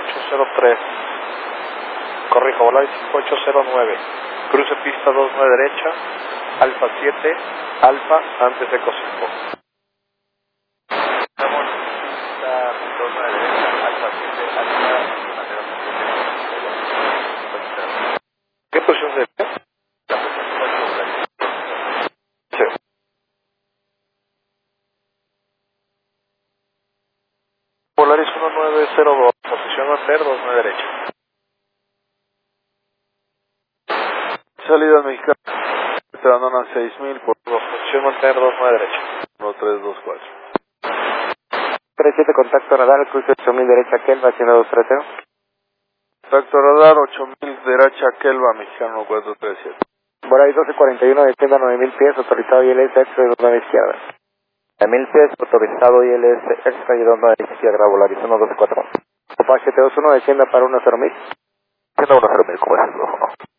5803. Corrijo, Volaris 5809. Cruce pista 29 derecha, Alfa 7, Alfa, antes Eco 5. Estamos pista 29 derecha, Alfa 7, Alfa, bandera 7. ¿Qué posición de? La posición 4. Sí. Volaris 1902, posición Ander 29 derecha. Salida mexicana, te abandonan 6000 por posición Ander 29 derecha. 1324. 37, contacto radar, cruce 8000 derecha, Kelva, 10230. Contacto radar 8000 derecha, Kelva, mexicano 437. Volaris 1241, descienda 9000 pies, autorizado ILS extra y 29 izquierda. 9000 pies, autorizado ILS extra y 29 izquierda, Volaris 1241. Copa 721, descienda para 10.000.